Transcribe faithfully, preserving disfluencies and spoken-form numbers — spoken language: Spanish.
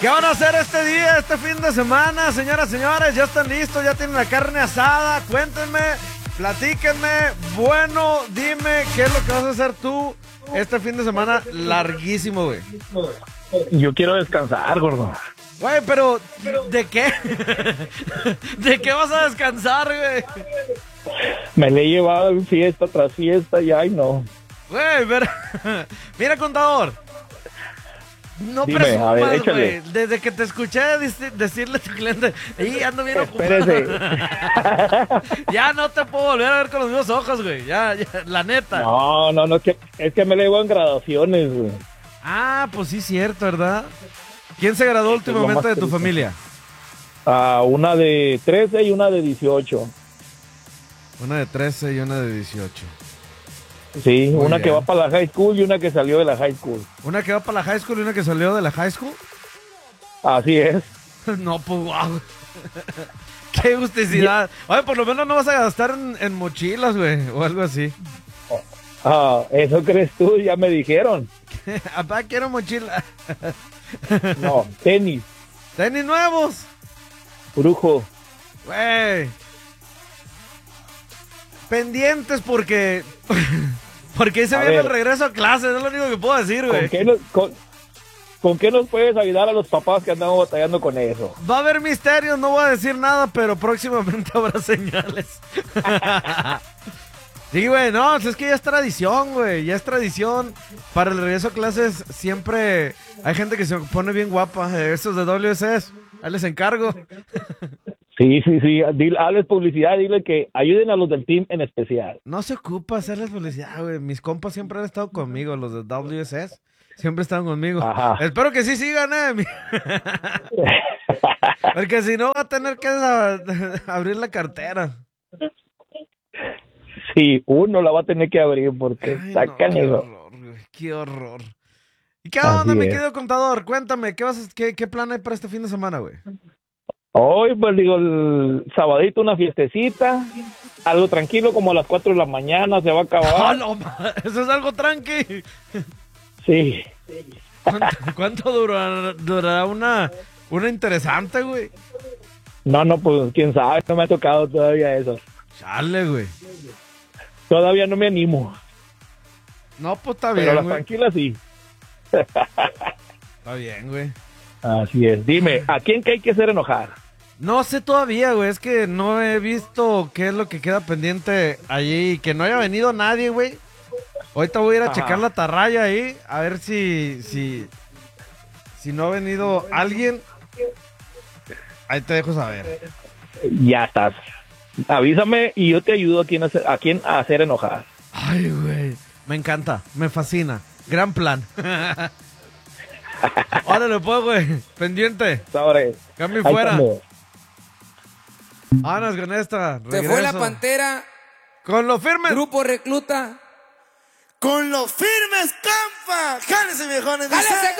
¿Qué van a hacer este día, este fin de semana, señoras y señores? ¿Ya están listos? ¿Ya tienen la carne asada? Cuéntenme, platíquenme. Bueno, dime, ¿qué es lo que vas a hacer tú este fin de semana larguísimo, güey? Yo quiero descansar, gordo. Güey, pero, ¿de qué? ¿De qué vas a descansar, güey? Me le he llevado fiesta tras fiesta y ay, no. Güey, mira, mira, contador. No Dime, a presumas, ver, güey. échale. Desde que te escuché dec- decirle a tu cliente, y ando bien ocupado. Espérese. Ya no te puedo volver a ver con los mismos ojos, güey. Ya, ya, la neta. No, no, no, es que, es que me le llevo en graduaciones, güey. Ah, pues sí, cierto, ¿verdad? ¿Quién se graduó Es lo últimamente más de tu triste. familia? Ah, una de trece y una de dieciocho. Una de trece y una de dieciocho. Sí, Muy una bien. que va para la high school y una que salió de la high school. ¿Una que va para la high school y una que salió de la high school? Así es. No, pues guau. Qué justicidad. Oye, por lo menos no vas a gastar en, en mochilas, güey, o algo así. Ah, eso crees tú, ya me dijeron. Papá, quiero mochila. No, tenis, Tenis nuevos. brujo. Güey. Pendientes porque... porque se A viene ver. el regreso a clases, es lo único que puedo decir, ¿Con güey. qué, nos, con, ¿Con qué nos puedes ayudar a los papás que andamos batallando con eso? Va a haber misterios, no voy a decir nada, pero próximamente habrá señales. Sí, güey, no, es que ya es tradición, güey, ya es tradición. Para el regreso a clases siempre hay gente que se pone bien guapa. eh, Estos de W S S, ahí les encargo. Sí, sí, sí. Dile, hazles publicidad, dile que ayuden a los del team en especial. No se ocupa hacerles publicidad, güey. Mis compas siempre han estado conmigo, los de W S S. Siempre están conmigo. Ajá. Espero que sí sigan, eh. Porque si no va a tener que a- abrir la cartera. Sí, uno la va a tener que abrir porque Ay, está no, qué cañón. horror, güey, qué horror. ¿Y qué Así onda, mi es. querido contador? Cuéntame, ¿qué, vas a- qué, qué plan hay para este fin de semana, güey? Hoy, pues digo, el sabadito una fiestecita, algo tranquilo, como a las cuatro de la mañana se va a ¡Ah, acabar. no, ma! Eso es algo tranqui. Sí. ¿Cuánto, cuánto durará, durará una, una interesante, güey? No, no, pues quién sabe, no me ha tocado todavía eso. Chale, güey. Todavía no me animo, No, pues está pero bien, las güey. tranquilas sí. Está bien, güey. Así es. Dime, ¿a quién que hay que hacer enojar? No sé todavía, güey. Es que no he visto qué es lo que queda pendiente allí. Que no haya venido nadie, güey. Ahorita voy a ir a Ajá. checar la tarraya ahí. A ver si, si, si no ha venido alguien. Ahí te dejo saber. Ya estás. Avísame y yo te ayudo a quién hacer, a quién a hacer enojar. Ay, güey. Me encanta. Me fascina. Gran plan. Órale, pues, güey. Pendiente. Sobre. Cambio Ahí fuera. estamos. Vámonos con esta. Se fue la Regreso. Pantera, Con lo firme. Grupo Recluta. Con los firmes, compa. Jálese, viejones. ¡Jálese, dice.